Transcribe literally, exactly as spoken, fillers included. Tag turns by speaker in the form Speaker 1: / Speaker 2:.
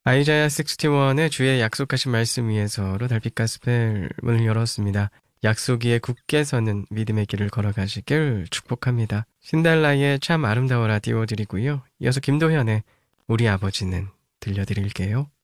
Speaker 1: 아이자야 육십일의 주의 약속하신 말씀 위에서로 달빛 가스펠 문을 열었습니다. 약속 위에 굳게 서는 믿음의 길을 걸어가시길 축복합니다. 신달라의 참 아름다워라 띄워드리고요. 이어서 김도현의 우리 아버지는 들려드릴게요.